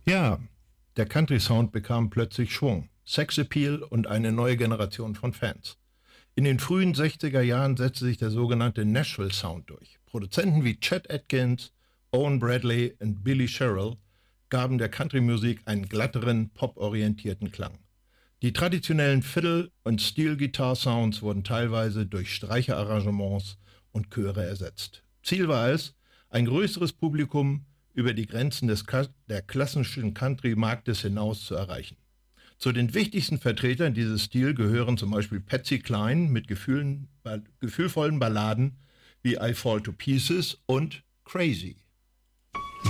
Ja, der Country-Sound bekam plötzlich Schwung, Sexappeal und eine neue Generation von Fans. In den frühen 60er Jahren setzte sich der sogenannte Nashville Sound durch. Produzenten wie Chet Atkins, Owen Bradley und Billy Sherrill gaben der Country-Musik einen glatteren, pop-orientierten Klang. Die traditionellen Fiddle- und Steel-Guitar-Sounds wurden teilweise durch Streicherarrangements und Chöre ersetzt. Ziel war es, ein größeres Publikum über die Grenzen der klassischen Country-Marktes hinaus zu erreichen. Zu den wichtigsten Vertretern dieses Stils gehören zum Beispiel Patsy Cline mit gefühlvollen Balladen wie I Fall to Pieces und Crazy.